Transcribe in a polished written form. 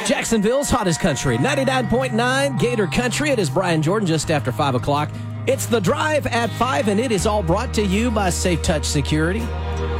Jacksonville's hottest country, 99.9 Gator Country. It is Brian Jordan just after 5 o'clock. It's The Drive at 5, and it is all brought to you by Safe Touch Security.